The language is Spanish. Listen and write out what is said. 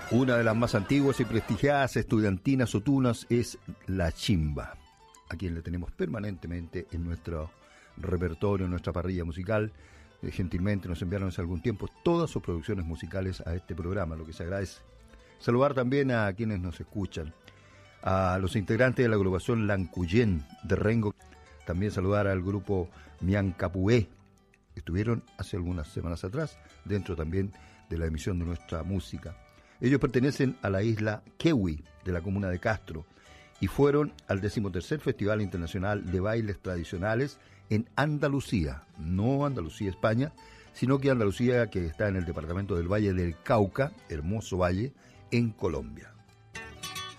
Una de las más antiguas y prestigiadas estudiantinas o tunas es La Chimba, a quien le tenemos permanentemente en nuestro repertorio, en nuestra parrilla musical. Gentilmente nos enviaron hace algún tiempo todas sus producciones musicales a este programa, lo que se agradece. Saludar también a quienes nos escuchan, a los integrantes de la agrupación Lancuyén de Rengo. También saludar al grupo Miancapué, que estuvieron hace algunas semanas atrás, dentro también de la emisión de nuestra música. Ellos pertenecen a la isla Kewi, de la comuna de Castro, y fueron al 13º Festival Internacional de Bailes Tradicionales en Andalucía, no Andalucía, España, sino que Andalucía, que está en el departamento del Valle del Cauca, hermoso valle, en Colombia.